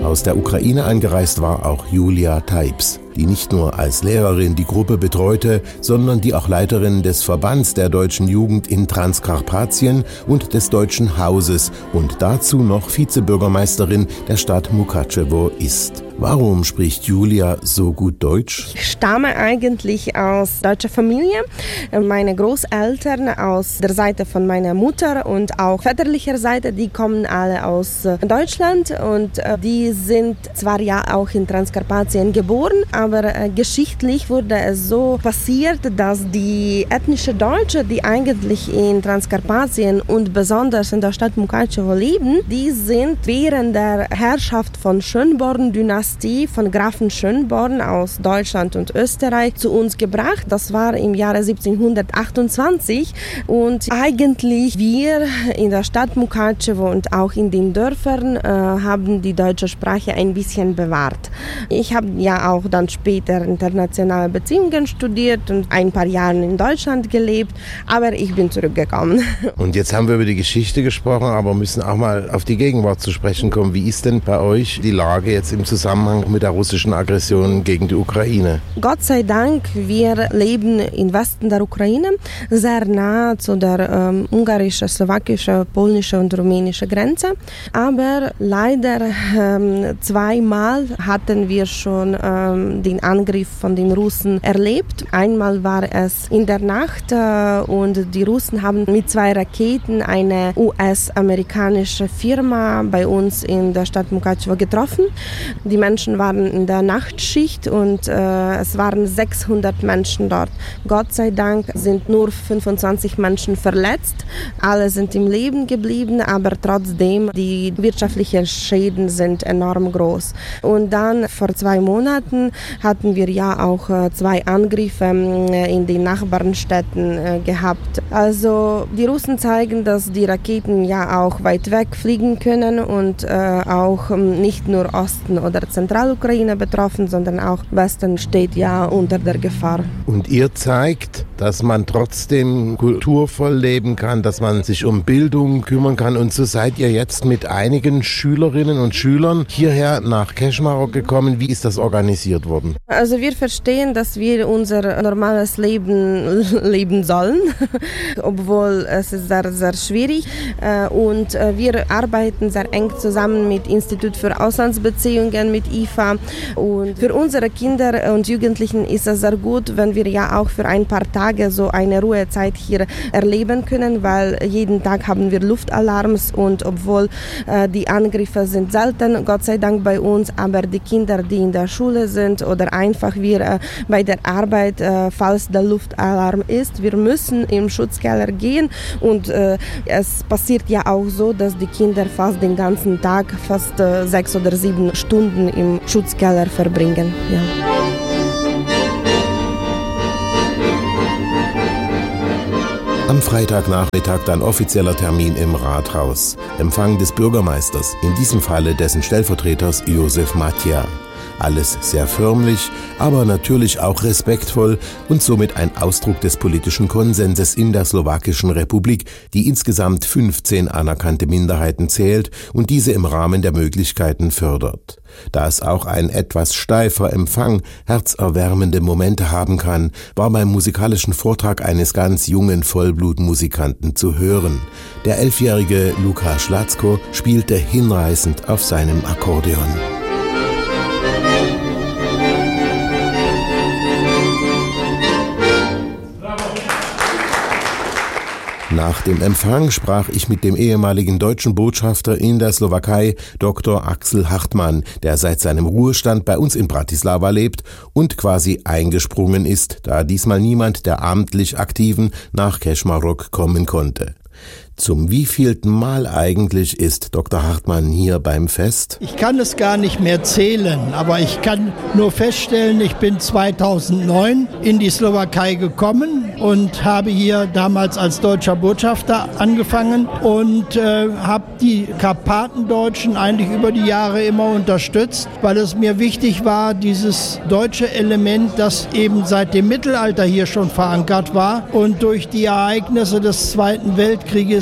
Aus der Ukraine eingereist war auch Julia Teips, die nicht nur als Lehrerin die Gruppe betreute, sondern die auch Leiterin des Verbands der deutschen Jugend in Transkarpatien und des Deutschen Hauses und dazu noch Vizebürgermeisterin der Stadt Mukatschewo ist. Warum spricht Julia so gut Deutsch? Ich stamme eigentlich aus deutscher Familie. Meine Großeltern aus der Seite von meiner Mutter und auch väterlicher Seite, die kommen alle aus Deutschland und die sind zwar ja auch in Transkarpatien geboren, aber geschichtlich wurde es so passiert, dass die ethnische Deutsche, die eigentlich in Transkarpatien und besonders in der Stadt Mukatschewo leben, die sind während der Herrschaft von Schönborn-Dynastie von Grafen Schönborn aus Deutschland und Österreich zu uns gebracht. Das war im Jahre 1728 und eigentlich wir in der Stadt Mukatschewo und auch in den Dörfern haben die deutsche Sprache ein bisschen bewahrt. Ich habe ja auch dann später internationale Beziehungen studiert und ein paar Jahre in Deutschland gelebt, aber ich bin zurückgekommen. Und jetzt haben wir über die Geschichte gesprochen, aber müssen auch mal auf die Gegenwart zu sprechen kommen. Wie ist denn bei euch die Lage jetzt im Zusammenhang mit der russischen Aggression gegen die Ukraine? Gott sei Dank, wir leben im Westen der Ukraine, sehr nah zu der ungarischen, slowakischen, polnischen und rumänischen Grenze. Aber leider zweimal hatten wir schon den Angriff von den Russen erlebt. Einmal war es in der Nacht und die Russen haben mit 2 Raketen eine US-amerikanische Firma bei uns in der Stadt Mukatschewo getroffen. Die Menschen waren in der Nachtschicht und es waren 600 Menschen dort. Gott sei Dank sind nur 25 Menschen verletzt. Alle sind im Leben geblieben, aber trotzdem die wirtschaftlichen Schäden sind enorm groß. Und dann vor 2 Monaten hatten wir ja auch 2 Angriffe in den Nachbarstädten gehabt. Also die Russen zeigen, dass die Raketen ja auch weit weg fliegen können und auch nicht nur Osten oder Zentralukraine betroffen, sondern auch Westen steht ja unter der Gefahr. Und ihr zeigt, dass man trotzdem kulturvoll leben kann, dass man sich um Bildung kümmern kann. Und so seid ihr jetzt mit einigen Schülerinnen und Schülern hierher nach Keschmarok gekommen. Wie ist das organisiert worden? Also wir verstehen, dass wir unser normales Leben leben sollen, obwohl es ist sehr, sehr schwierig. Und wir arbeiten sehr eng zusammen mit Institut für Auslandsbeziehungen, mit IFA. Und für unsere Kinder und Jugendlichen ist es sehr gut, wenn wir ja auch für ein paar Tage so eine Ruhezeit hier erleben können, weil jeden Tag haben wir Luftalarms und obwohl die Angriffe sind selten, Gott sei Dank bei uns, aber die Kinder, die in der Schule sind oder einfach wir bei der Arbeit, falls der Luftalarm ist, wir müssen im Schutzkeller gehen und es passiert ja auch so, dass die Kinder fast den ganzen Tag, fast 6 oder 7 Stunden im Schutzkeller verbringen. Ja. Am Freitagnachmittag dann offizieller Termin im Rathaus. Empfang des Bürgermeisters, in diesem Falle dessen Stellvertreters Josef Matja. Alles sehr förmlich, aber natürlich auch respektvoll und somit ein Ausdruck des politischen Konsenses in der Slowakischen Republik, die insgesamt 15 anerkannte Minderheiten zählt und diese im Rahmen der Möglichkeiten fördert. Da es auch ein etwas steifer Empfang herzerwärmende Momente haben kann, war beim musikalischen Vortrag eines ganz jungen Vollblutmusikanten zu hören. Der 11-jährige Luka Schlatzko spielte hinreißend auf seinem Akkordeon. Nach dem Empfang sprach ich mit dem ehemaligen deutschen Botschafter in der Slowakei, Dr. Axel Hartmann, der seit seinem Ruhestand bei uns in Bratislava lebt und quasi eingesprungen ist, da diesmal niemand der amtlich Aktiven nach Keschmarok kommen konnte. Zum wievielten Mal eigentlich ist Dr. Hartmann hier beim Fest? Ich kann es gar nicht mehr zählen, aber ich kann nur feststellen, ich bin 2009 in die Slowakei gekommen und habe hier damals als deutscher Botschafter angefangen und habe die Karpatendeutschen eigentlich über die Jahre immer unterstützt, weil es mir wichtig war, dieses deutsche Element, das eben seit dem Mittelalter hier schon verankert war und durch die Ereignisse des Zweiten Weltkrieges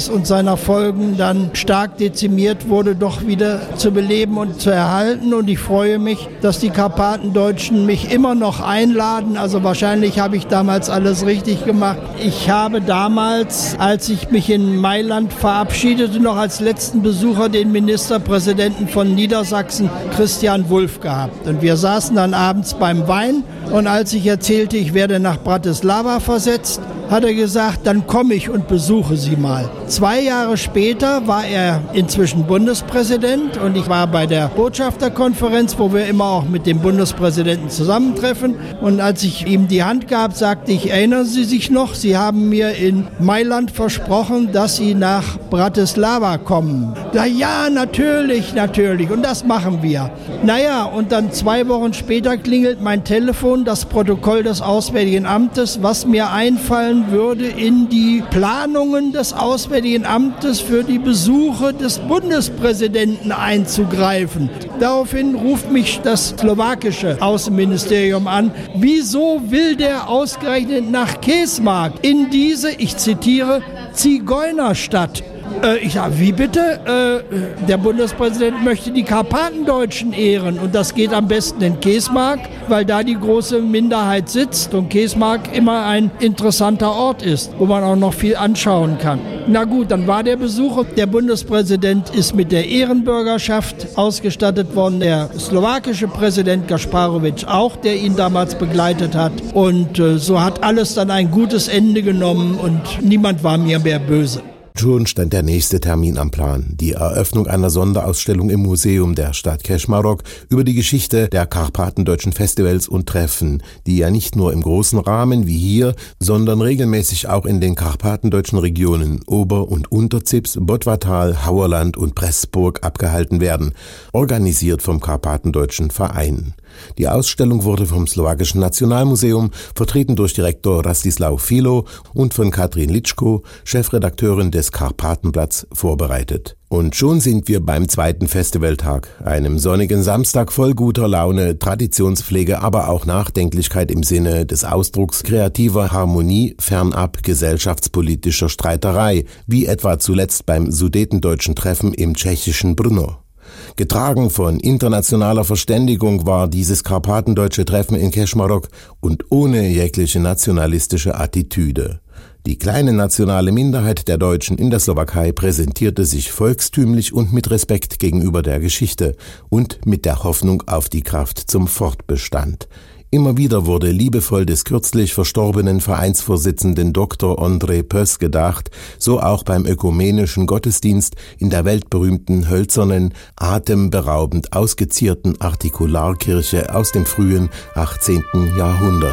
Krieges und seiner Folgen dann stark dezimiert wurde, doch wieder zu beleben und zu erhalten. Und ich freue mich, dass die Karpatendeutschen mich immer noch einladen. Also wahrscheinlich habe ich damals alles richtig gemacht. Ich habe damals, als ich mich in Mailand verabschiedete, noch als letzten Besucher den Ministerpräsidenten von Niedersachsen, Christian Wulff, gehabt. Und wir saßen dann abends beim Wein und als ich erzählte, ich werde nach Bratislava versetzt, hat er gesagt, dann komme ich und besuche Sie mal. 2 Jahre später war er inzwischen Bundespräsident und ich war bei der Botschafterkonferenz, wo wir immer auch mit dem Bundespräsidenten zusammentreffen. Und als ich ihm die Hand gab, sagte ich, erinnern Sie sich noch, Sie haben mir in Mailand versprochen, dass Sie nach Bratislava kommen. Ja, natürlich. Und das machen wir. Naja, und dann 2 Wochen später klingelt mein Telefon, das Protokoll des Auswärtigen Amtes, was mir einfallen würde, in die Planungen des Auswärtigen Amtes für die Besuche des Bundespräsidenten einzugreifen. Daraufhin ruft mich das slowakische Außenministerium an. Wieso will der ausgerechnet nach Kežmark in diese, ich zitiere, Zigeunerstadt? Ich sage, wie bitte? Der Bundespräsident möchte die Karpatendeutschen ehren und das geht am besten in Kežmark, weil da die große Minderheit sitzt und Kežmark immer ein interessanter Ort ist, wo man auch noch viel anschauen kann. Na gut, dann war der Besuch. Der Bundespräsident ist mit der Ehrenbürgerschaft ausgestattet worden, der slowakische Präsident Gasparovic auch, der ihn damals begleitet hat. Und so hat alles dann ein gutes Ende genommen und niemand war mir mehr böse. Schon stand der nächste Termin am Plan, die Eröffnung einer Sonderausstellung im Museum der Stadt Kežmarok über die Geschichte der karpatendeutschen Festivals und Treffen, die ja nicht nur im großen Rahmen wie hier, sondern regelmäßig auch in den karpatendeutschen Regionen Ober- und Unterzips, Bottwartal, Hauerland und Pressburg abgehalten werden, organisiert vom Karpatendeutschen Verein. Die Ausstellung wurde vom Slowakischen Nationalmuseum, vertreten durch Direktor Rastislav Filo und von Katrin Litschko, Chefredakteurin des Karpatenblatts, vorbereitet. Und schon sind wir beim 2. Festivaltag, einem sonnigen Samstag voll guter Laune, Traditionspflege, aber auch Nachdenklichkeit im Sinne des Ausdrucks kreativer Harmonie fernab gesellschaftspolitischer Streiterei, wie etwa zuletzt beim sudetendeutschen Treffen im tschechischen Brno. Getragen von internationaler Verständigung war dieses karpatendeutsche Treffen in Kežmarok und ohne jegliche nationalistische Attitüde. Die kleine nationale Minderheit der Deutschen in der Slowakei präsentierte sich volkstümlich und mit Respekt gegenüber der Geschichte und mit der Hoffnung auf die Kraft zum Fortbestand. Immer wieder wurde liebevoll des kürzlich verstorbenen Vereinsvorsitzenden Dr. Ondrej Pöss gedacht, so auch beim ökumenischen Gottesdienst in der weltberühmten hölzernen, atemberaubend ausgezierten Artikularkirche aus dem frühen 18. Jahrhundert.